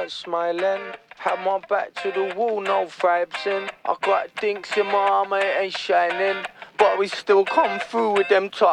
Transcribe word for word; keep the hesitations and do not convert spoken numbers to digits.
weren't smiling. Had my back to the wall, no vibes in. I got dinks in my arm, it ain't shining. But we still come through with them top